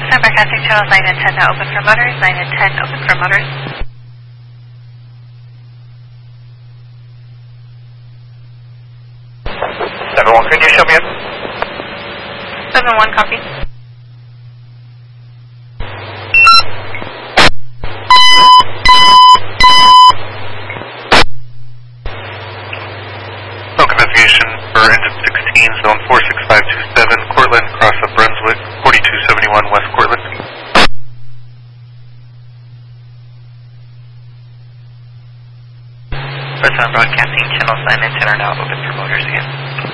First time broadcasting channels 9 and 10 now open for motors. 9 and 10 open for motors. 7-1, could you show me up? 7-1, copy. Investigation for engine 16, zone 46527, Cortland, cross of Brunswick, 4271 West Cortland. First time broadcasting channels 9 and 10 are now open for motors again.